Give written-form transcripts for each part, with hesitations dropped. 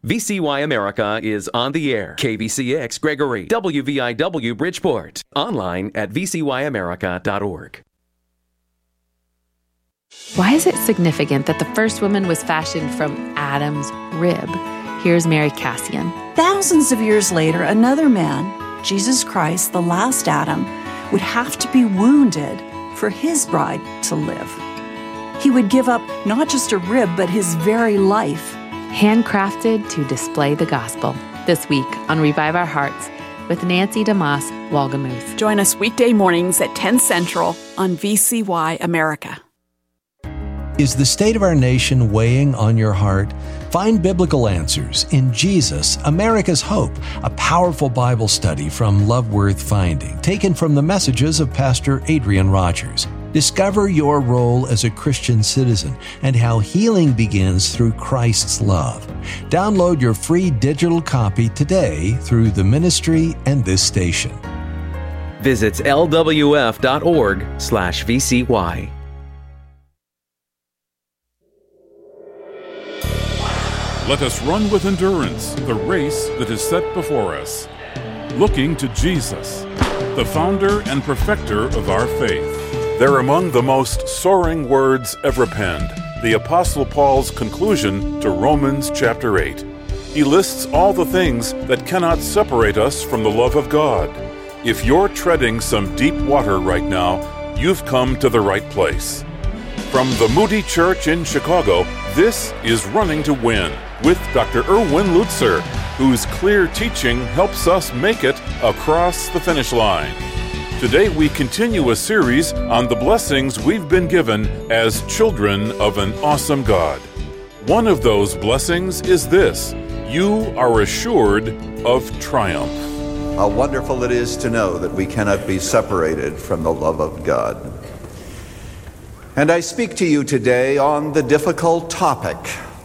VCY America is on the air. KBCX Gregory, WVIW Bridgeport. Online at vcyamerica.org. Why is it significant that the first woman was fashioned from Adam's rib? Here's Mary Cassian. Thousands of years later, another man, Jesus Christ, the last Adam, would have to be wounded for his bride to live. He would give up not just a rib, but his very life. Handcrafted to display the gospel. This week on Revive Our Hearts with Nancy DeMoss Walgamuth. Join us weekday mornings at 10 Central on VCY America. Is the state of our nation weighing on your heart? Find biblical answers in Jesus, America's Hope, a powerful Bible study from Love Worth Finding, taken from the messages of Pastor Adrian Rogers. Discover your role as a Christian citizen and how healing begins through Christ's love. Download your free digital copy today through the ministry and this station. Visit lwf.org/VCY. Let us run with endurance the race that is set before us, looking to Jesus, the founder and perfecter of our faith. They're among the most soaring words ever penned, the Apostle Paul's conclusion to Romans chapter 8. He lists all the things that cannot separate us from the love of God. If you're treading some deep water right now, you've come to the right place. From the Moody Church in Chicago, this is Running to Win with Dr. Erwin Lutzer, whose clear teaching helps us make it across the finish line. Today we continue a series on the blessings we've been given as children of an awesome God. One of those blessings is this: you are assured of triumph. How wonderful it is to know that we cannot be separated from the love of God. And I speak to you today on the difficult topic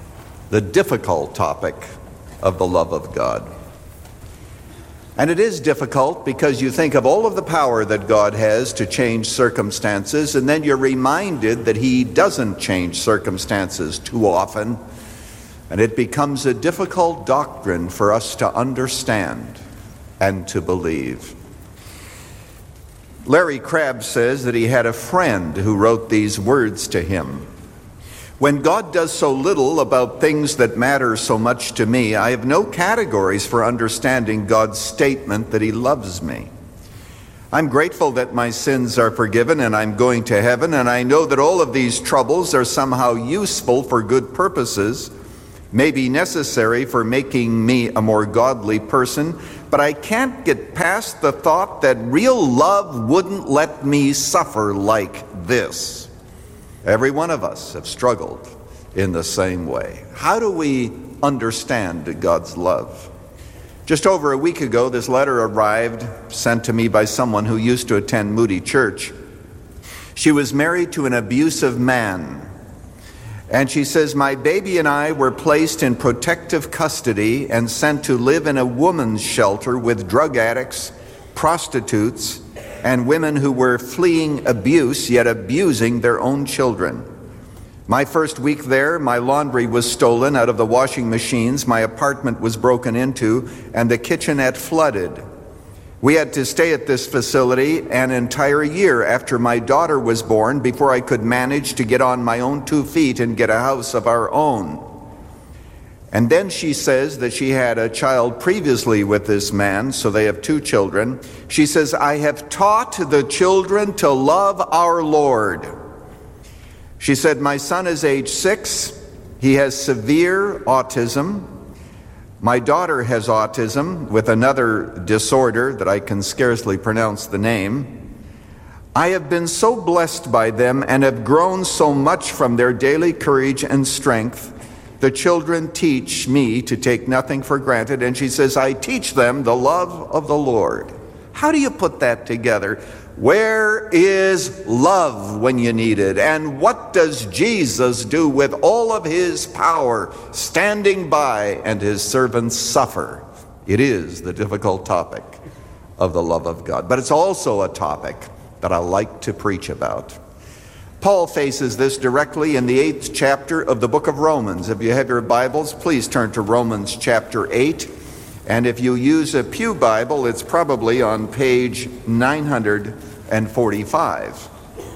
of the love of God. And it is difficult because you think of all of the power that God has to change circumstances, and then you're reminded that He doesn't change circumstances too often, and it becomes a difficult doctrine for us to understand and to believe. Larry Crabb says that he had a friend who wrote these words to him: "When God does so little about things that matter so much to me, I have no categories for understanding God's statement that He loves me. I'm grateful that my sins are forgiven and I'm going to heaven, and I know that all of these troubles are somehow useful for good purposes, may be necessary for making me a more godly person, but I can't get past the thought that real love wouldn't let me suffer like this." Every one of us have struggled in the same way. How do we understand God's love? Just over a week ago, this letter arrived, sent to me by someone who used to attend Moody Church. She was married to an abusive man. And she says, "My baby and I were placed in protective custody and sent to live in a woman's shelter with drug addicts, prostitutes, and women who were fleeing abuse, yet abusing their own children. My first week there, my laundry was stolen out of the washing machines, my apartment was broken into, and the kitchenette flooded. We had to stay at this facility an entire year after my daughter was born before I could manage to get on my own 2 feet and get a house of our own." And then she says that she had a child previously with this man, so they have 2 children. She says, "I have taught the children to love our Lord." She said, "My son is age 6. He has severe autism. My daughter has autism with another disorder that I can scarcely pronounce the name. I have been so blessed by them and have grown so much from their daily courage and strength. The children teach me to take nothing for granted." And she says, "I teach them the love of the Lord." How do you put that together? Where is love when you need it? And what does Jesus do with all of His power, standing by and His servants suffer? It is the difficult topic of the love of God. But it's also a topic that I like to preach about. Paul faces this directly in the 8th chapter of the book of Romans. If you have your Bibles, please turn to Romans chapter 8. And if you use a pew Bible, it's probably on page 945.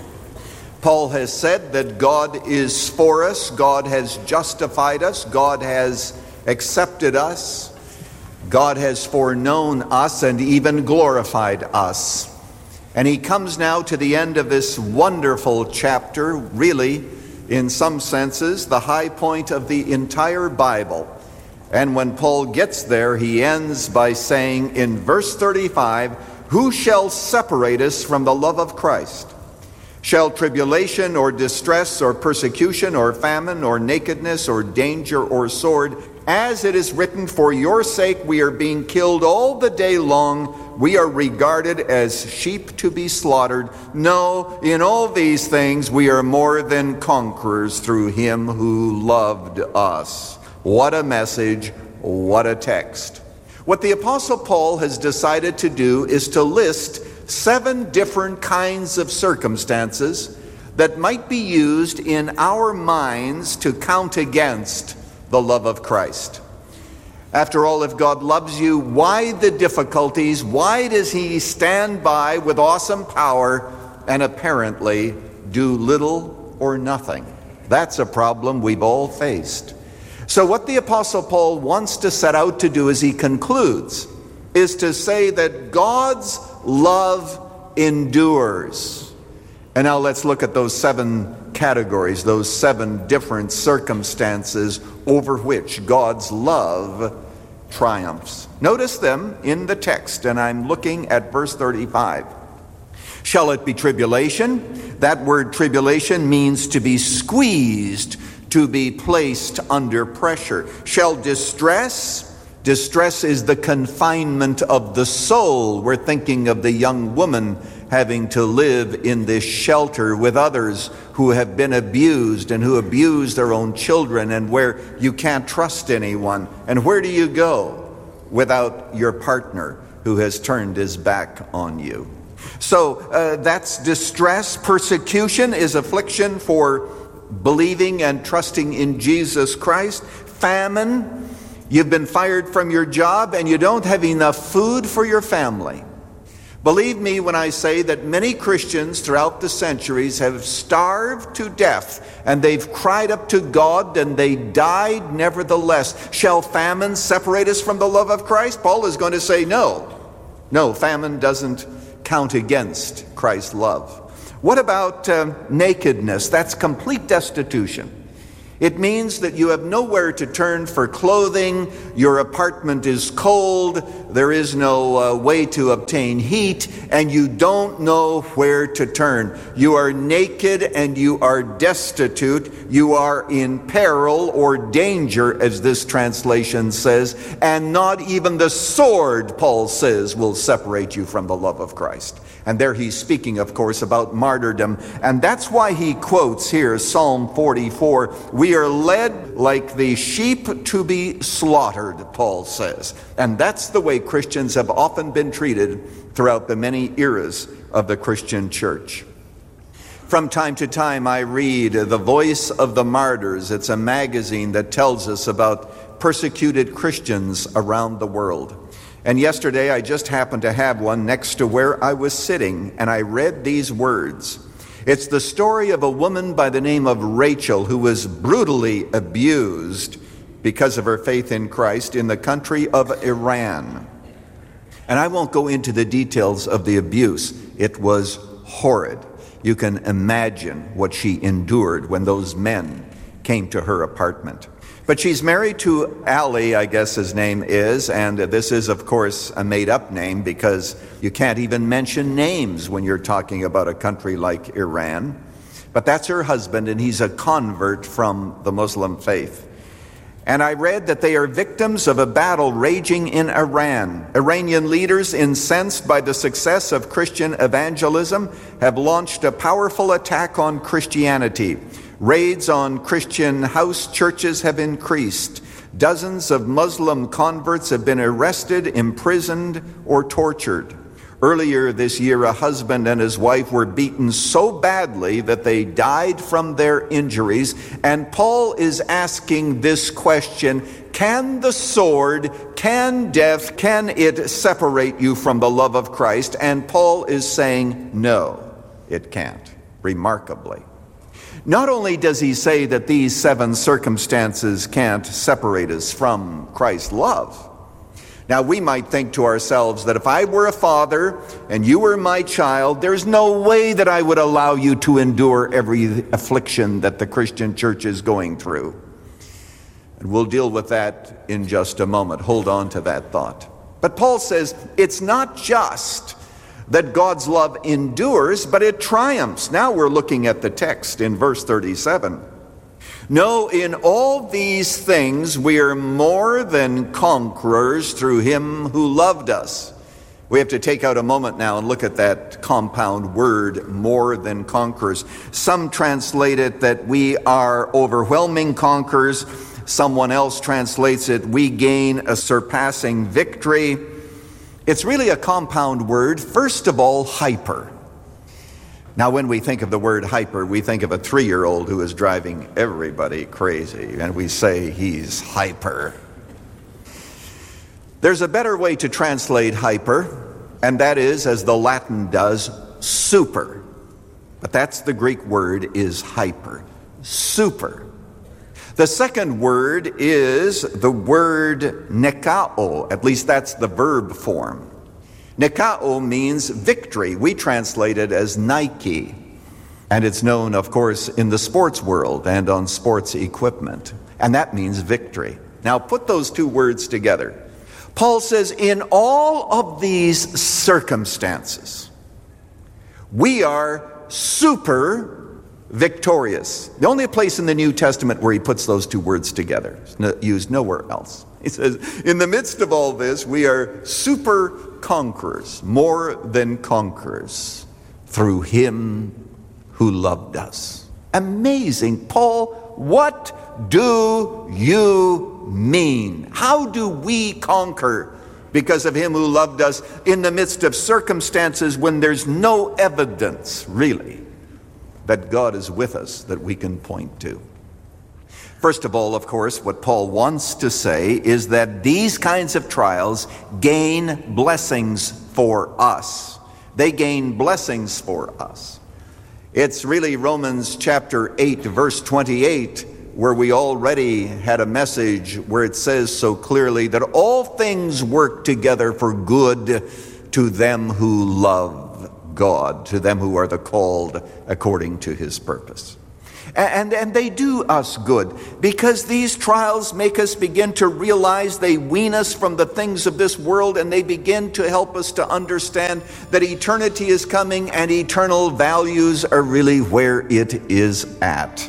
Paul has said that God is for us, God has justified us, God has accepted us, God has foreknown us and even glorified us. And he comes now to the end of this wonderful chapter, really, in some senses, the high point of the entire Bible. And when Paul gets there, he ends by saying in verse 35, "Who shall separate us from the love of Christ? Shall tribulation or distress or persecution or famine or nakedness or danger or sword? As it is written, for your sake we are being killed all the day long. We are regarded as sheep to be slaughtered. No, in all these things we are more than conquerors through him who loved us." What a message, what a text. What the Apostle Paul has decided to do is to list 7 different kinds of circumstances that might be used in our minds to count against the love of Christ. After all, if God loves you, why the difficulties? Why does he stand by with awesome power and apparently do little or nothing? That's a problem we've all faced. So what the Apostle Paul wants to set out to do as he concludes is to say that God's love endures. And now let's look at those 7 categories, those 7 different circumstances over which God's love triumphs. Notice them in the text, and I'm looking at verse 35. Shall it be tribulation? That word tribulation means to be squeezed, to be placed under pressure. Shall distress? Distress is the confinement of the soul. We're thinking of the young woman having to live in this shelter with others who have been abused and who abuse their own children, and where you can't trust anyone. And where do you go without your partner who has turned his back on you? So that's distress. Persecution is affliction for believing and trusting in Jesus Christ. Famine, you've been fired from your job and you don't have enough food for your family. Believe me when I say that many Christians throughout the centuries have starved to death, and they've cried up to God and they died nevertheless. Shall famine separate us from the love of Christ? Paul is going to say no. No, famine doesn't count against Christ's love. What about nakedness? That's complete destitution. It means that you have nowhere to turn for clothing, your apartment is cold, there is no way to obtain heat, and you don't know where to turn. You are naked and you are destitute, you are in peril or danger, as this translation says, and not even the sword, Paul says, will separate you from the love of Christ. And there he's speaking, of course, about martyrdom. And that's why he quotes here Psalm 44. We are led like the sheep to be slaughtered, Paul says. And that's the way Christians have often been treated throughout the many eras of the Christian church. From time to time, I read The Voice of the Martyrs. It's a magazine that tells us about persecuted Christians around the world. And yesterday I just happened to have one next to where I was sitting, and I read these words. It's the story of a woman by the name of Rachel who was brutally abused because of her faith in Christ in the country of Iran. And I won't go into the details of the abuse. It was horrid. You can imagine what she endured when those men came to her apartment. But she's married to Ali, I guess his name is, and this is, of course, a made-up name because you can't even mention names when you're talking about a country like Iran. But that's her husband, and he's a convert from the Muslim faith. And I read that they are victims of a battle raging in Iran. Iranian leaders, incensed by the success of Christian evangelism, have launched a powerful attack on Christianity. Raids on Christian house churches have increased. Dozens of Muslim converts have been arrested, imprisoned, or tortured. Earlier this year, a husband and his wife were beaten so badly that they died from their injuries. And Paul is asking this question: can the sword, can death, can it separate you from the love of Christ? And Paul is saying, no, it can't, remarkably. Not only does he say that these 7 circumstances can't separate us from Christ's love. Now, we might think to ourselves that if I were a father and you were my child, there's no way that I would allow you to endure every affliction that the Christian church is going through. And we'll deal with that in just a moment. Hold on to that thought. But Paul says it's not just that God's love endures, but it triumphs. Now we're looking at the text in verse 37. No, in all these things we are more than conquerors through him who loved us. We have to take out a moment now and look at that compound word, more than conquerors. Some translate it that we are overwhelming conquerors. Someone else translates it, we gain a surpassing victory. It's really a compound word. First of all, hyper. Now, when we think of the word hyper, we think of a 3-year-old who is driving everybody crazy, and we say he's hyper. There's a better way to translate hyper, and that is, as the Latin does, super. But that's the Greek word, is hyper, super. The second word is the word nekao, at least that's the verb form. Nikao means victory. We translate it as Nike. And it's known, of course, in the sports world and on sports equipment. And that means victory. Now put those two words together. Paul says, in all of these circumstances, we are super victorious. The only place in the New Testament where he puts those two words together. It's used nowhere else. He says, in the midst of all this, we are super conquerors, more than conquerors, through him who loved us. Amazing. Paul, what do you mean? How do we conquer because of him who loved us in the midst of circumstances when there's no evidence, really, that God is with us that we can point to? First of all, of course, what Paul wants to say is that these kinds of trials gain blessings for us. They gain blessings for us. It's really Romans chapter 8, verse 28, where we already had a message where it says so clearly that all things work together for good to them who love God, to them who are the called according to his purpose. And they do us good because these trials make us begin to realize, they wean us from the things of this world, and they begin to help us to understand that eternity is coming and eternal values are really where it is at.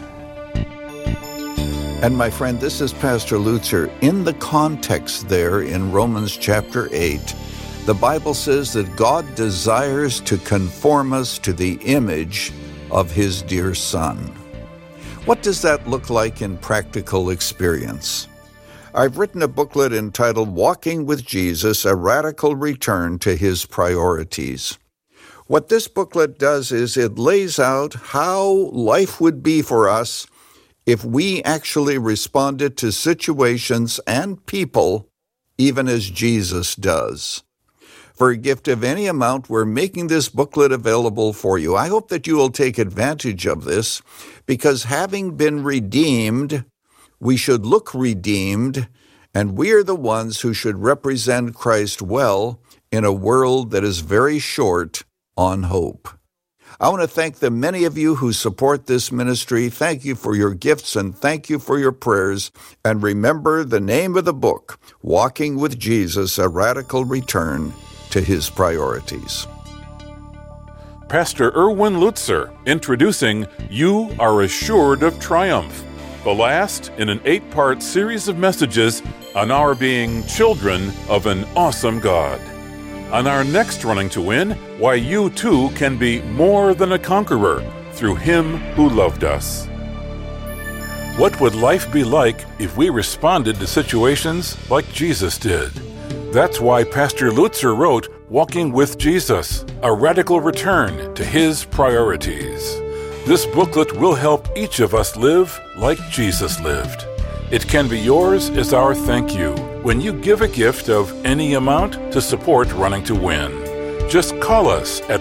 And my friend, this is Pastor Lutzer. In the context there in Romans chapter 8, the Bible says that God desires to conform us to the image of his dear Son. What does that look like in practical experience? I've written a booklet entitled Walking with Jesus, A Radical Return to His Priorities. What this booklet does is it lays out how life would be for us if we actually responded to situations and people even as Jesus does. For a gift of any amount, we're making this booklet available for you. I hope that you will take advantage of this, because having been redeemed, we should look redeemed, and we are the ones who should represent Christ well in a world that is very short on hope. I want to thank the many of you who support this ministry. Thank you for your gifts and thank you for your prayers. And remember the name of the book, Walking with Jesus, A Radical Return to His Priorities. Pastor Erwin Lutzer introducing You Are Assured of Triumph, the last in an 8-part series of messages on our being children of an awesome God. On our next Running to Win, why you too can be more than a conqueror through Him who loved us. What would life be like if we responded to situations like Jesus did? That's why Pastor Lutzer wrote Walking with Jesus, a radical return to His priorities. This booklet will help each of us live like Jesus lived. It can be yours as our thank you when you give a gift of any amount to support Running to Win. Just call us at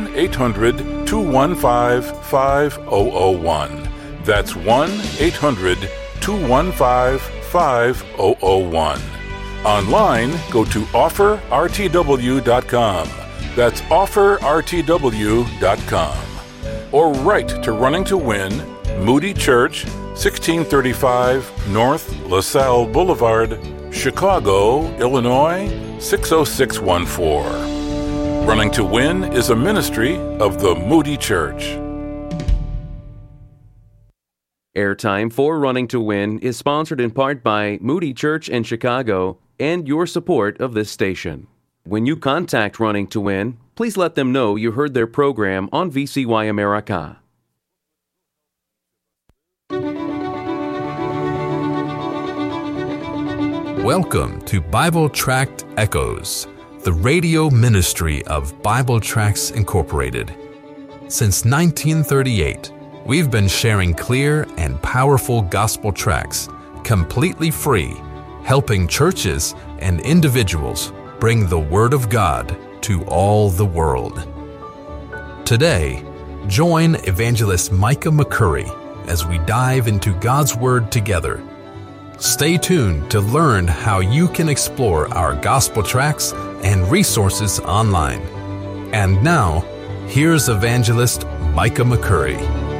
1-800-215-5001. That's 1-800-215-5001. Online, go to offerrtw.com. That's offerrtw.com. Or write to Running to Win, Moody Church, 1635 North LaSalle Boulevard, Chicago, Illinois, 60614. Running to Win is a ministry of the Moody Church. Airtime for Running to Win is sponsored in part by Moody Church in Chicago and your support of this station. When you contact Running to Win, please let them know you heard their program on VCY America. Welcome to Bible Tract Echoes, the radio ministry of Bible Tracts Incorporated. Since 1938, we've been sharing clear and powerful gospel tracts, completely free, helping churches and individuals bring the Word of God to all the world. Today, join Evangelist Micah McCurry as we dive into God's Word together. Stay tuned to learn how you can explore our gospel tracts and resources online. And now, here's Evangelist Micah McCurry.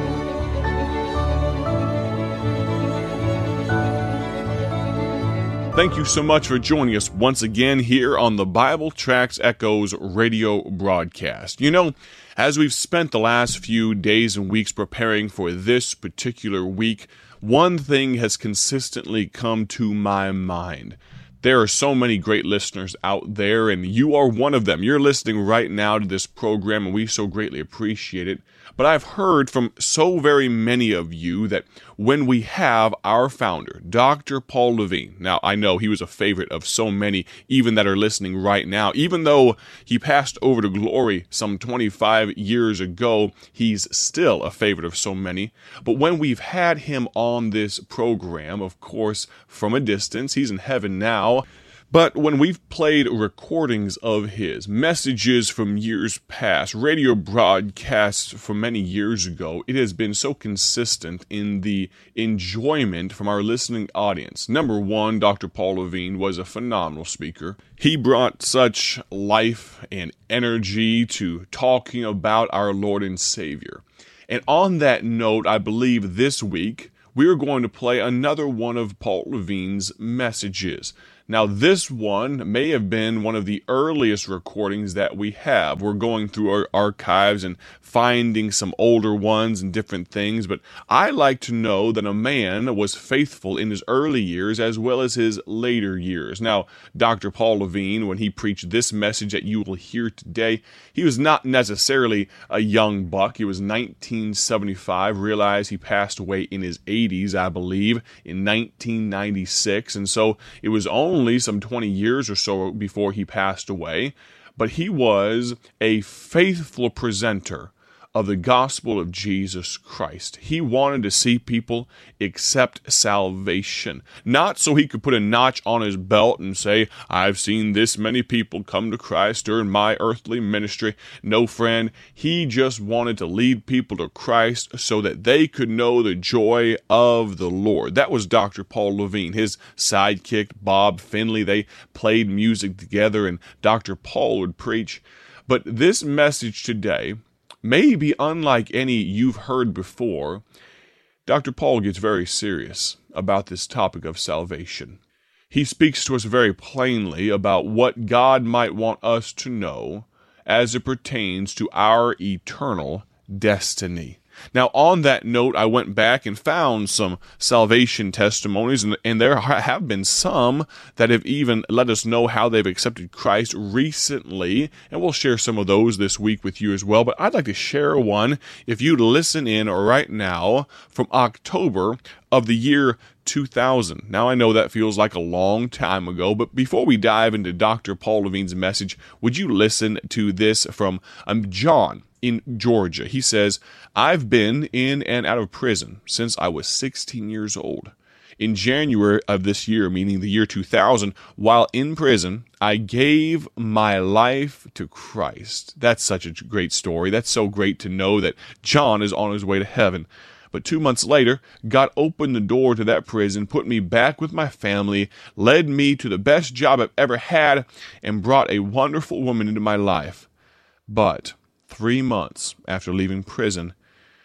Thank you so much for joining us once again here on the Bible Tracts Echoes radio broadcast. You know, as we've spent the last few days and weeks preparing for this particular week, one thing has consistently come to my mind. There are so many great listeners out there, and you are one of them. You're listening right now to this program, and we so greatly appreciate it. But I've heard from so very many of you that when we have our founder, Dr. Paul Levine, now I know he was a favorite of so many, even that are listening right now, even though he passed over to glory some 25 years ago, he's still a favorite of so many. But when we've had him on this program, of course, from a distance, he's in heaven now, but when we've played recordings of his, messages from years past, radio broadcasts from many years ago, it has been so consistent in the enjoyment from our listening audience. Number one, Dr. Paul Levine was a phenomenal speaker. He brought such life and energy to talking about our Lord and Savior. And on that note, I believe this week, we are going to play another one of Paul Levine's messages. Now, this one may have been one of the earliest recordings that we have. We're going through our archives and finding some older ones and different things, but I like to know that a man was faithful in his early years as well as his later years. Now, Dr. Paul Levine, when he preached this message that you will hear today, he was not necessarily a young buck. He was 1975. Realize he passed away in his 80s, I believe, in 1996, and so it was only some 20 years or so before he passed away, but he was a faithful presenter of the gospel of Jesus Christ. He wanted to see people accept salvation, not so he could put a notch on his belt and say, I've seen this many people come to Christ during my earthly ministry. No, friend, he just wanted to lead people to Christ so that they could know the joy of the Lord. That was Dr. Paul Levine. His sidekick, Bob Finley, they played music together and Dr. Paul would preach. But this message today may be unlike any you've heard before. Dr. Paul gets very serious about this topic of salvation. He speaks to us very plainly about what God might want us to know as it pertains to our eternal destiny. Now, on that note, I went back and found some salvation testimonies, and there have been some that have even let us know how they've accepted Christ recently, and we'll share some of those this week with you as well. But I'd like to share one, if you'd listen in right now, from October of the year 2000. Now, I know that feels like a long time ago, but before we dive into Dr. Paul Levine's message, would you listen to this from John in Georgia? He says, "I've been in and out of prison since I was 16 years old. In January of this year, meaning the year 2000, while in prison, I gave my life to Christ." That's such a great story. That's so great to know that John is on his way to heaven. But 2 months later, God opened the door to that prison, put me back with my family, led me to the best job I've ever had, and brought a wonderful woman into my life. But 3 months after leaving prison,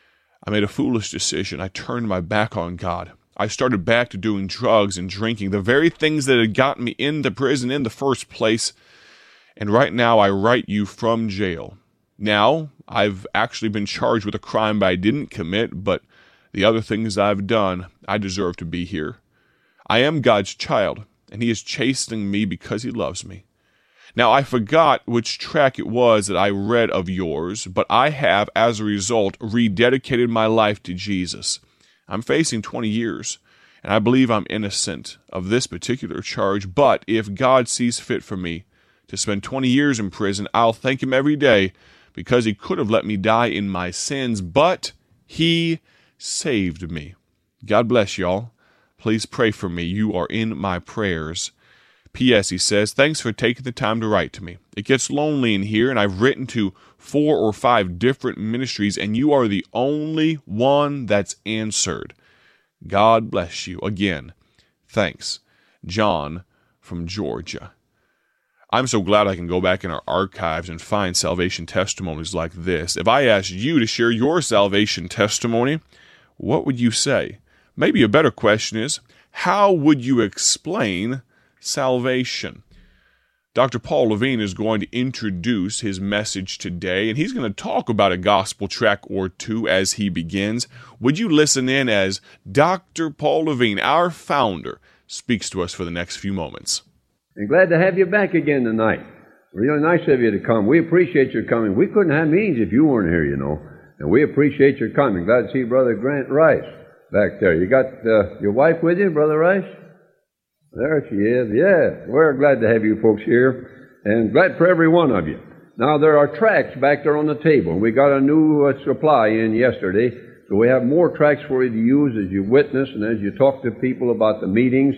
I made a foolish decision. I turned my back on God. I started back to doing drugs and drinking, the very things that had gotten me into prison in the first place. And right now, I write you from jail. Now, I've actually been charged with a crime I didn't commit, but the other things I've done, I deserve to be here. I am God's child, and He is chastening me because He loves me. Now, I forgot which track it was that I read of yours, but I have, as a result, rededicated my life to Jesus. I'm facing 20 years, and I believe I'm innocent of this particular charge, but if God sees fit for me to spend 20 years in prison, I'll thank Him every day, because He could have let me die in my sins, but He saved me. God bless y'all. Please pray for me. You are in my prayers. P.S. He says, "Thanks for taking the time to write to me. It gets lonely in here, and I've written to 4 or 5 different ministries, and you are the only one that's answered. God bless you." Again, thanks. John from Georgia. I'm so glad I can go back in our archives and find salvation testimonies like this. If I asked you to share your salvation testimony, what would you say? Maybe a better question is, how would you explain salvation? Dr. Paul Levine is going to introduce his message today, and he's going to talk about a gospel track or two as he begins. Would you listen in as Dr. Paul Levine, our founder, speaks to us for the next few moments? And glad to have you back again tonight. Really nice of you to come. We appreciate your coming. We couldn't have meetings if you weren't here, you know. And we appreciate your coming. Glad to see Brother Grant Rice back there. You got your wife with you, Brother Rice? There she is. Yeah, we're glad to have you folks here, and glad for every one of you. Now, there are tracts back there on the table. We got a new supply in yesterday, so we have more tracts for you to use as you witness and as you talk to people about the meetings.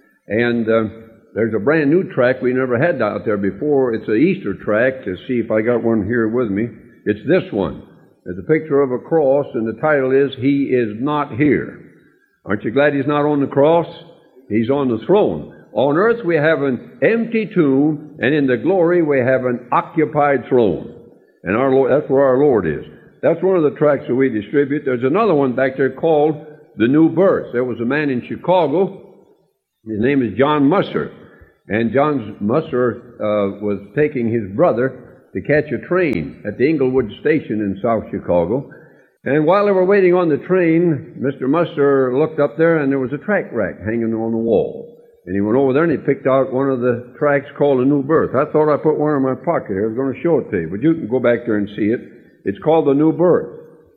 And there's a brand new tract we never had out there before. It's an Easter tract. To see if I got one here with me. It's this one. There's a picture of a cross, and the title is, "He is Not Here." Aren't you glad He's not on the cross? He's on the throne. On earth we have an empty tomb, and in the glory we have an occupied throne. And our Lord, that's where our Lord is. That's one of the tracts that we distribute. There's another one back there called The New Birth. There was a man in Chicago. His name is John Musser. And John Musser was taking his brother to catch a train at the Inglewood station in South Chicago. And while they were waiting on the train, Mr. Musser looked up there, and there was a tract rack hanging on the wall. And he went over there and he picked out one of the tracts called The New Birth. I thought I put one in my pocket here. I was going to show it to you, but you can go back there and see it. It's called The New Birth.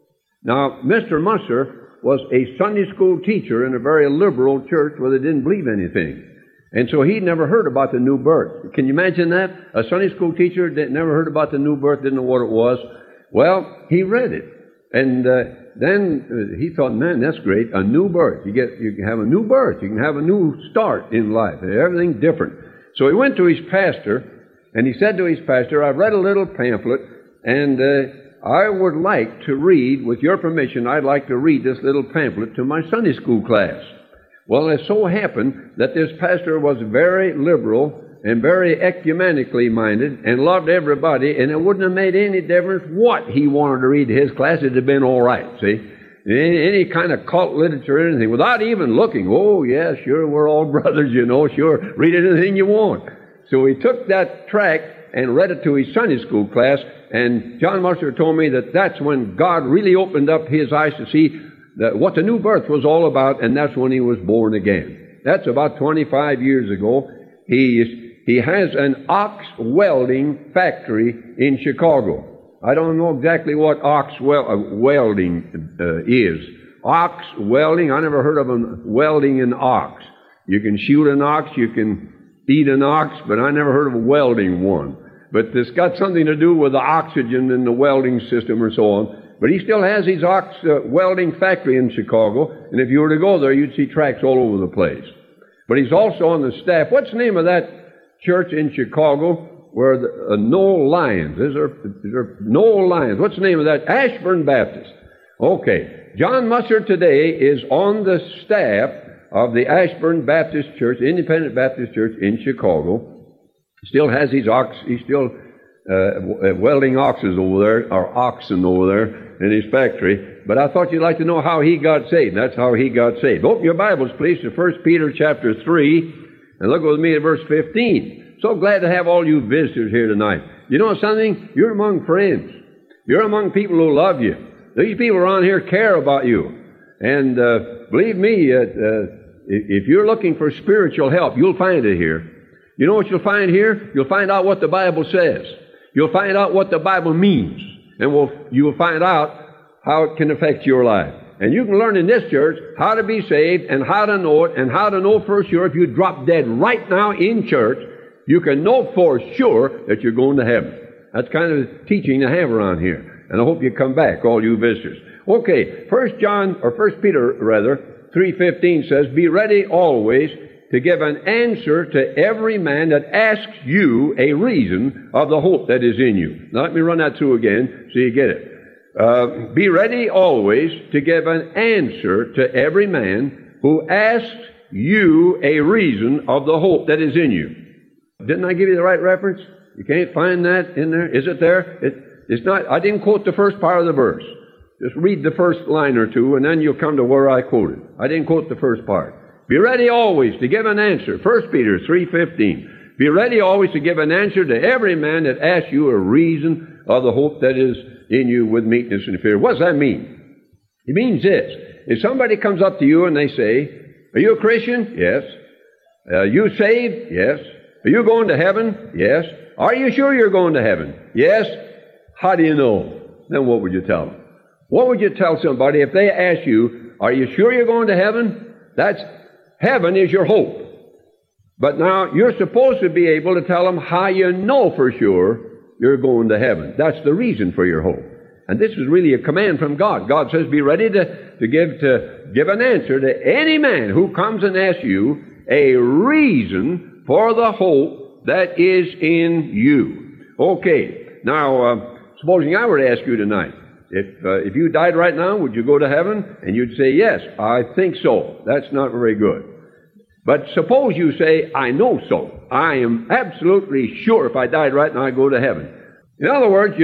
Now, Mr. Musser was a Sunday school teacher in a very liberal church where they didn't believe anything. And so he'd never heard about the new birth. Can you imagine that? A Sunday school teacher that never heard about the new birth, didn't know what it was. Well, he read it. And then he thought, man, that's great. A new birth. You can have a new birth. You can have a new start in life. Everything different. So he went to his pastor, and he said to his pastor, "I've read a little pamphlet, and I would like to read, with your permission, I'd like to read this little pamphlet to my Sunday school class." Well, it so happened that this pastor was very liberal and very ecumenically minded and loved everybody, and it wouldn't have made any difference what he wanted to read to his class. It'd have been all right, see? Any kind of cult literature or anything, without even looking. Oh, yeah, sure, we're all brothers, you know. Sure, read anything you want. So he took that tract and read it to his Sunday school class, and John Musser told me that that's when God really opened up his eyes to see what the new birth was all about, and that's when he was born again. That's about 25 years ago. He has an ox welding factory in Chicago. I don't know exactly what ox welding is. Ox welding, I never heard of welding an ox. You can shoot an ox, you can eat an ox, but I never heard of welding one. But it's got something to do with the oxygen in the welding system or so on. But he still has his ox welding factory in Chicago, and if you were to go there, you'd see tracks all over the place. But he's also on the staff. What's the name of that church in Chicago where Noel Lyons? Is there Noel Lyons? What's the name of that? Ashburn Baptist. Okay. John Musser today is on the staff of the Ashburn Baptist Church, Independent Baptist Church in Chicago. Still has his ox. He's still welding oxen over there in his factory. But I thought you'd like to know how he got saved. That's how he got saved. Open your Bibles, please, to 1 Peter chapter 3, and look with me at verse 15. So glad to have all you visitors here tonight. You know something? You're among friends. You're among people who love you. These people around here care about you. And believe me, if you're looking for spiritual help, you'll find it here. You know what you'll find here? You'll find out what the Bible says. You'll find out what the Bible means. And you'll find out how it can affect your life. And you can learn in this church how to be saved and how to know it and how to know for sure if you drop dead right now in church, you can know for sure that you're going to heaven. That's kind of teaching to have around here. And I hope you come back, all you visitors. Okay, 1 Peter 3:15 says, "Be ready always to give an answer to every man that asks you a reason of the hope that is in you." Now let me run that through again so you get it. Be ready always to give an answer to every man who asks you a reason of the hope that is in you. Didn't I give you the right reference? You can't find that in there? Is it there? It's not. I didn't quote the first part of the verse. Just read the first line or two, and then you'll come to where I quoted. I didn't quote the first part. Be ready always to give an answer. 1 Peter 3:15. Be ready always to give an answer to every man that asks you a reason of the hope that is in you with meekness and fear. What does that mean? It means this. If somebody comes up to you and they say, "Are you a Christian?" "Yes." "You saved?" "Yes." "Are you going to heaven?" "Yes." "Are you sure you're going to heaven?" "Yes." "How do you know?" Then what would you tell them? What would you tell somebody if they ask you, "Are you sure you're going to heaven?" Heaven is your hope. But now you're supposed to be able to tell them how you know for sure you're going to heaven. That's the reason for your hope. And this is really a command from God. God says, be ready to give an answer to any man who comes and asks you a reason for the hope that is in you. Okay. Now, supposing I were to ask you tonight, if you died right now, would you go to heaven? And you'd say, yes, I think so. That's not very good. But suppose you say, I know so. I am absolutely sure if I died right now, I'd go to heaven. In other words,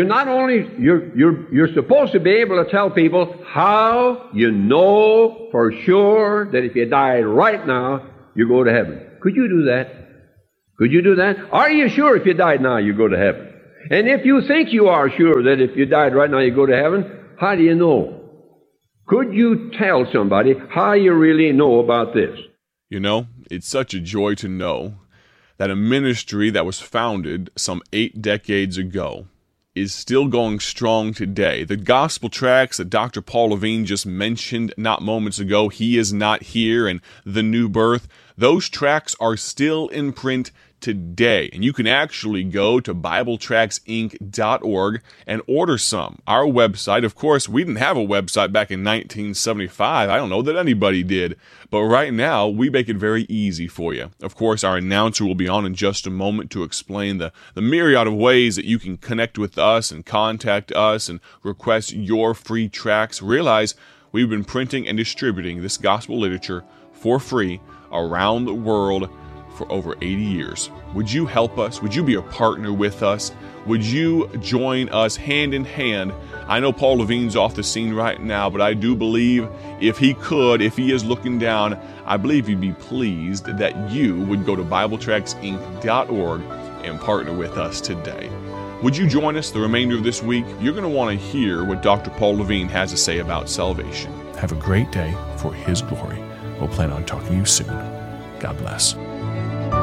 you're supposed to be able to tell people how you know for sure that if you died right now, you go to heaven. Could you do that? Could you do that? Are you sure if you died now, you go to heaven? And if you think you are sure that if you died right now, you go to heaven, how do you know? Could you tell somebody how you really know about this? You know, it's such a joy to know that a ministry that was founded some 8 decades ago is still going strong today. The gospel tracts that Dr. Paul Levine just mentioned not moments ago, He Is Not Here and The New Birth, those tracts are still in print today. And you can actually go to BibleTractsInc.org and order some. Our website, of course, we didn't have a website back in 1975. I don't know that anybody did. But right now, we make it very easy for you. Of course, our announcer will be on in just a moment to explain the myriad of ways that you can connect with us and contact us and request your free tracts. Realize we've been printing and distributing this gospel literature for free around the world for over 80 years. Would you help us? Would you be a partner with us? Would you join us hand in hand? I know Paul Levine's off the scene right now, but I do believe if he is looking down, I believe he'd be pleased that you would go to BibleTractsInc.org and partner with us today. Would you join us the remainder of this week? You're going to want to hear what Dr. Paul Levine has to say about salvation. Have a great day for His glory. We'll plan on talking to you soon. God bless.